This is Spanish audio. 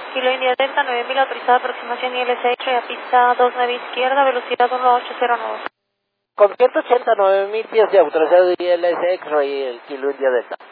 Kilo India Delta 9000, autorizada aproximación ILS X-ray a pista 29 izquierda, velocidad 1809. Con 189.000 pies de autorizado ILS X-ray el Kilo India Delta.